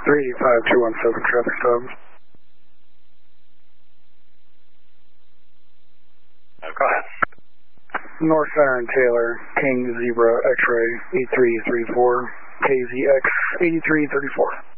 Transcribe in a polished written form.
35217 traffic stop. Go ahead. North Center and Taylor, King Zebra X-ray 8334, KZX 8334.